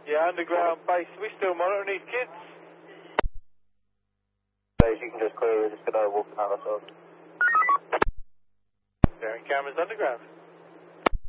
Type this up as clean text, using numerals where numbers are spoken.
Yeah, underground base. We still monitoring these kids? Base, you can just clear, we're just gonna walk out ourselves. Staring cameras underground.